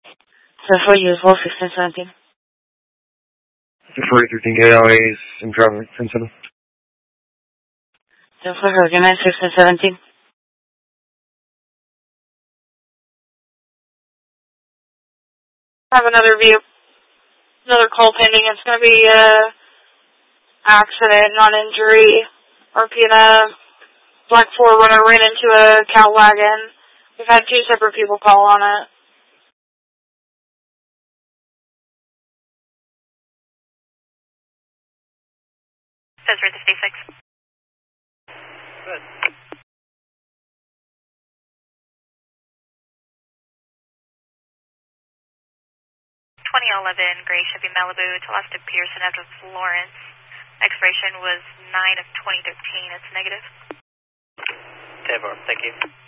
So for you as well, 1617. 4013 KLA's in driver incident. So for her, good night, 1617. I have another view. Another call pending. It's going to be accident, non-injury. RP&A Black 4Runner ran into a cow wagon. We've had 2 separate people call on it. Says right to 56. Good. 2011 Gray Chevy Malibu to last of Pearson out of Florence. Expiration was 9 of 2013. It's negative. 10-4. Thank you.